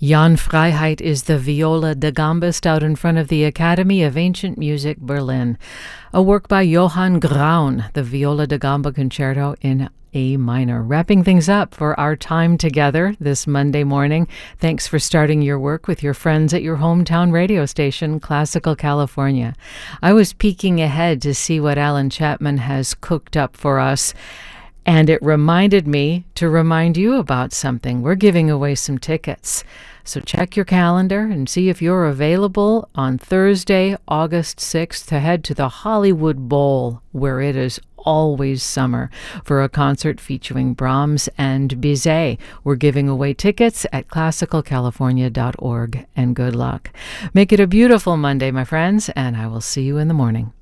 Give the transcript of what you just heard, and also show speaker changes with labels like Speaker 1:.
Speaker 1: Jan Freiheit is the viola da gambist out in front of the Academy of Ancient Music, Berlin. A work by Johann Graun, the Viola da Gamba Concerto in A minor. Wrapping things up for our time together this Monday morning. Thanks for starting your work with your friends at your hometown radio station, Classical California. I was peeking ahead to see what Alan Chapman has cooked up for us, and it reminded me to remind you about something. We're giving away some tickets. So check your calendar and see if you're available on Thursday, August 6th, to head to the Hollywood Bowl, where it is always summer, for a concert featuring Brahms and Bizet. We're giving away tickets at classicalcalifornia.org, and good luck. Make it a beautiful Monday, my friends, and I will see you in the morning.